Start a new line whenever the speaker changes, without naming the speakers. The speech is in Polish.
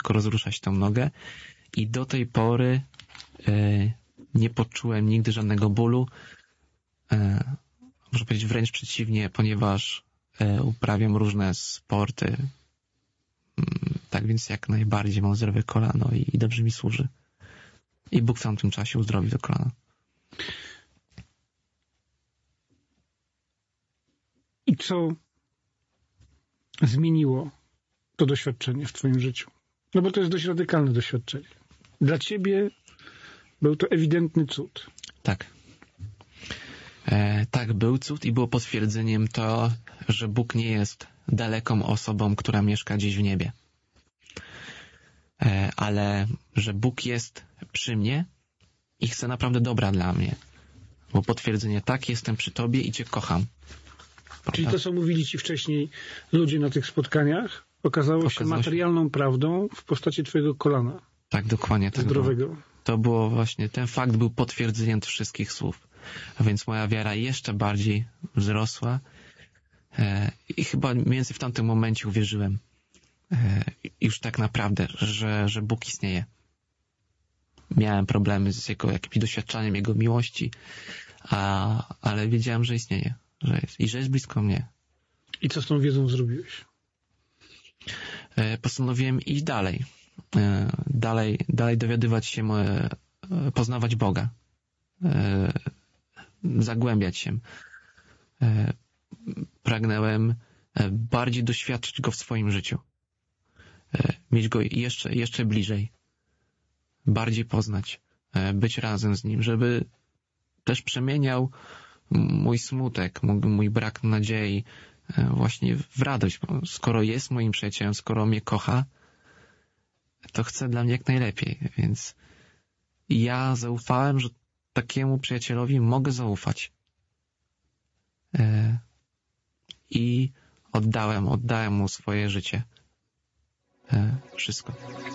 tylko rozruszać tą nogę. I do tej pory nie poczułem nigdy żadnego bólu. Można powiedzieć wręcz przeciwnie, ponieważ uprawiam różne sporty. Tak więc jak najbardziej mam zdrowe kolano i dobrze mi służy. I Bóg w tamtym czasie uzdrowił to kolano.
I co zmieniło to doświadczenie w twoim życiu? No bo to jest dość radykalne doświadczenie. Dla ciebie był to ewidentny cud.
Tak. Tak, był cud i było potwierdzeniem to, że Bóg nie jest daleką osobą, która mieszka gdzieś w niebie. Ale że Bóg jest przy mnie i chce naprawdę dobra dla mnie. Było potwierdzenie, tak, jestem przy tobie i cię kocham. Prawda?
Czyli to, co mówili ci wcześniej ludzie na tych spotkaniach, okazało się materialną prawdą w postaci twojego kolana.
Tak, dokładnie. Tak
zdrowego.
Było. To było właśnie, ten fakt był potwierdzeniem tych wszystkich słów. A więc moja wiara jeszcze bardziej wzrosła i chyba mniej więcej w tamtym momencie uwierzyłem już tak naprawdę, że Bóg istnieje. Miałem problemy z jakimś doświadczaniem Jego miłości, ale wiedziałem, że istnieje, że jest i że jest blisko mnie.
I co z tą wiedzą zrobiłeś?
Postanowiłem iść dalej. Dalej dowiadywać się, poznawać Boga. Zagłębiać się. Pragnąłem bardziej doświadczyć Go w swoim życiu. Mieć Go jeszcze bliżej. Bardziej poznać. Być razem z Nim, żeby też przemieniał mój smutek, mój brak nadziei właśnie w radość. Bo skoro jest moim przyjacielem, skoro mnie kocha, to chce dla mnie jak najlepiej. Więc ja zaufałem, że takiemu przyjacielowi mogę zaufać. I oddałem mu swoje życie. Wszystko.